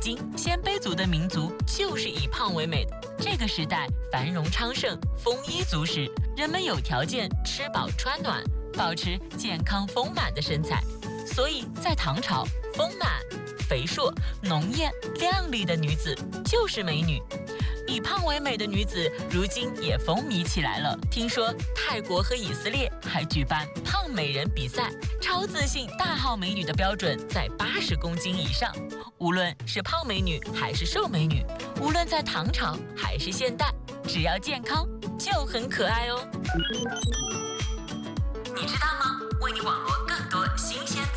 今鲜卑族的民族就是以胖为美的。这个时代繁荣昌盛，丰衣足食，人们有条件吃饱穿暖，保持健康丰满的身材。所以在唐朝，丰满、肥硕、浓艳、靓丽的女子就是美女。以胖为美的女子如今也风靡起来了。听说泰国和以色列还举办胖美人比赛，超自信大号美女的标准在80公斤以上。无论是胖美女还是瘦美女，无论在唐朝还是现代，只要健康就很可爱哦。你知道吗？为你网罗更多新鲜